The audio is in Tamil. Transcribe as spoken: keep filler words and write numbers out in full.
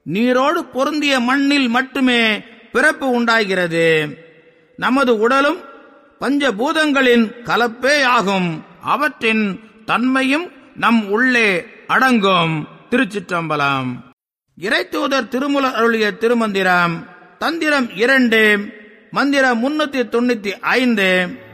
நீரோடு பொருந்திய மண்ணில் மட்டுமே பிறப்பு உண்டாகிறது. நமது உடலும் பஞ்சபூதங்களின் கலப்பே ஆகும். அவற்றின் தன்மையும் நம் உள்ளே அடங்கும். திருச்சிற்றம்பலம். இறைத்தூதர் திருமூலர் அருளிய திருமந்திரம். தந்திரம் இரண்டு, மந்திரம் முன்னூத்தி தொண்ணூத்தி ஐந்து.